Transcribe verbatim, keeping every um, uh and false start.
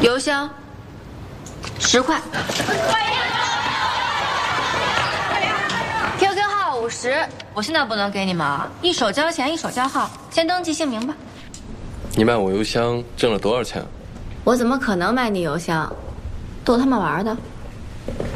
邮箱十块 ，Q Q 号五十。我现在不能给你们啊，一手交钱一手交号，先登记姓名吧。 你卖我邮箱挣了多少钱？ 我怎么可能卖你邮箱？逗他们玩的。